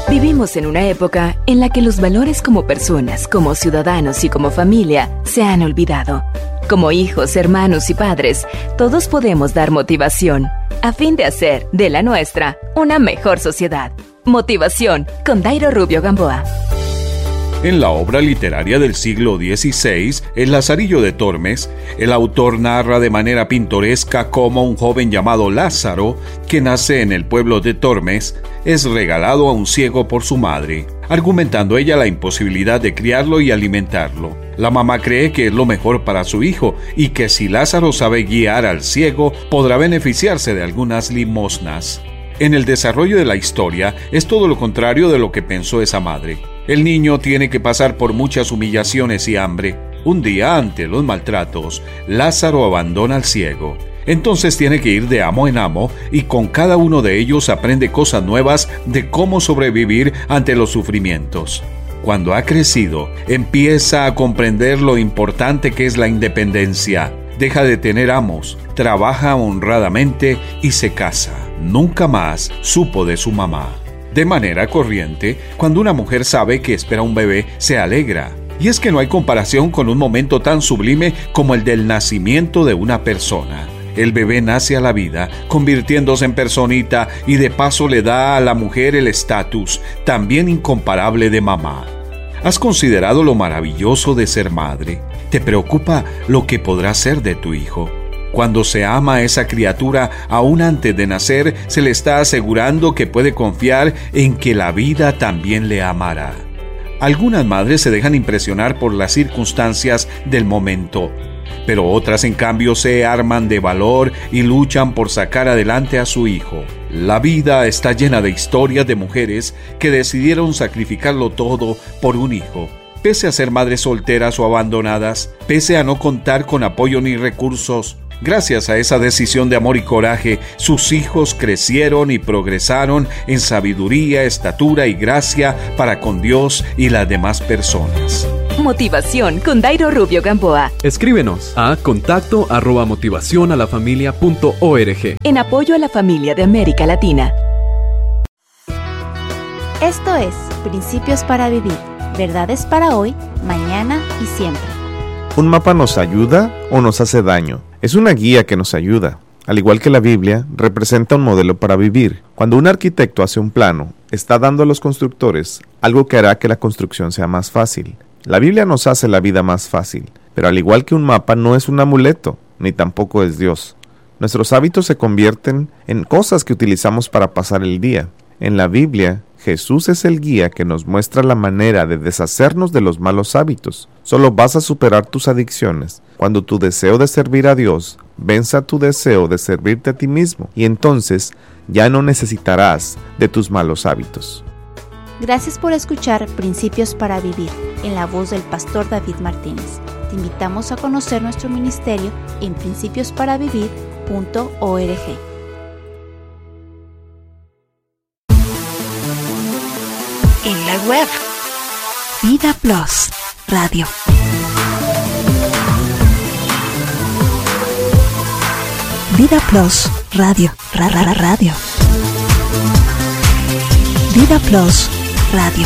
Vivimos en una época en la que los valores como personas, como ciudadanos y como familia se han olvidado. Como hijos, hermanos y padres, todos podemos dar motivación a fin de hacer de la nuestra una mejor sociedad. Motivación con Dairo Rubio Gamboa. En la obra literaria del siglo XVI, El Lazarillo de Tormes, el autor narra de manera pintoresca cómo un joven llamado Lázaro, que nace en el pueblo de Tormes, es regalado a un ciego por su madre, argumentando ella la imposibilidad de criarlo y alimentarlo. La mamá cree que es lo mejor para su hijo y que si Lázaro sabe guiar al ciego, podrá beneficiarse de algunas limosnas. En el desarrollo de la historia es todo lo contrario de lo que pensó esa madre. El niño tiene que pasar por muchas humillaciones y hambre. Un día, ante los maltratos, Lázaro abandona al ciego. Entonces tiene que ir de amo en amo y con cada uno de ellos aprende cosas nuevas de cómo sobrevivir ante los sufrimientos. Cuando ha crecido, empieza a comprender lo importante que es la independencia. Deja de tener amos, trabaja honradamente y se casa. Nunca más supo de su mamá. De manera corriente, cuando una mujer sabe que espera un bebé, se alegra. Y es que no hay comparación con un momento tan sublime como el del nacimiento de una persona. El bebé nace a la vida, convirtiéndose en personita y de paso le da a la mujer el estatus, también incomparable de mamá. ¿Has considerado lo maravilloso de ser madre? ¿Te preocupa lo que podrá ser de tu hijo? Cuando se ama a esa criatura, aún antes de nacer, se le está asegurando que puede confiar en que la vida también le amará. Algunas madres se dejan impresionar por las circunstancias del momento, pero otras en cambio se arman de valor y luchan por sacar adelante a su hijo. La vida está llena de historias de mujeres que decidieron sacrificarlo todo por un hijo. Pese a ser madres solteras o abandonadas, pese a no contar con apoyo ni recursos, gracias a esa decisión de amor y coraje, sus hijos crecieron y progresaron en sabiduría, estatura y gracia para con Dios y las demás personas. Motivación con Dairo Rubio Gamboa. Escríbenos a contacto@motivacionalafamilia.org. En apoyo a la familia de América Latina. Esto es Principios para Vivir. Verdades para hoy, mañana y siempre. ¿Un mapa nos ayuda o nos hace daño? Es una guía que nos ayuda. Al igual que la Biblia, representa un modelo para vivir. Cuando un arquitecto hace un plano, está dando a los constructores algo que hará que la construcción sea más fácil. La Biblia nos hace la vida más fácil, pero al igual que un mapa no es un amuleto, ni tampoco es Dios. Nuestros hábitos se convierten en cosas que utilizamos para pasar el día. En la Biblia, Jesús es el guía que nos muestra la manera de deshacernos de los malos hábitos. Solo vas a superar tus adicciones cuando tu deseo de servir a Dios venza tu deseo de servirte a ti mismo, y entonces ya no necesitarás de tus malos hábitos. Gracias por escuchar Principios para Vivir, en la voz del pastor David Martínez. Te invitamos a conocer nuestro ministerio en principiosparavivir.org. En la web, Vida Plus Radio. Vida Plus Radio. Radio. Vida Plus Radio.